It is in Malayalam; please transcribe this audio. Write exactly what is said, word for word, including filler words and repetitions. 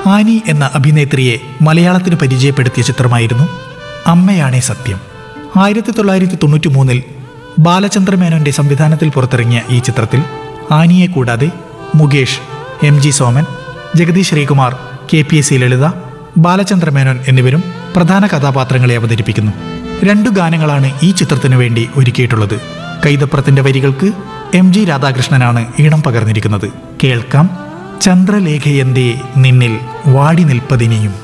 ആനി എന്ന അഭിനേത്രിയെ മലയാളത്തിന് പരിചയപ്പെടുത്തിയ ചിത്രമായിരുന്നു അമ്മയാണേ സത്യം. ആയിരത്തി തൊള്ളായിരത്തി തൊണ്ണൂറ്റി മൂന്നിൽ ബാലചന്ദ്രമേനോന്റെ സംവിധാനത്തിൽ പുറത്തിറങ്ങിയ ഈ ചിത്രത്തിൽ ആനിയെ കൂടാതെ Mukesh, M G Soman, Jagdish Sreekumar, K P S C ലളിത, ബാലചന്ദ്രമേനോൻ എന്നിവരും പ്രധാന കഥാപാത്രങ്ങളെ അവതരിപ്പിക്കുന്നു. രണ്ടു ഗാനങ്ങളാണ് ഈ ചിത്രത്തിനു വേണ്ടി ഒരുക്കിയിട്ടുള്ളത്. കൈതപ്രത്തിന്റെ വരികൾക്ക് എം ജി രാധാകൃഷ്ണനാണ് ഈണം പകർന്നിരിക്കുന്നത്. കേൾക്കാം ചന്ദ്രലേഖയന്തേ നിന്നിൽ വാടി നിൽപ്പതിനിയും.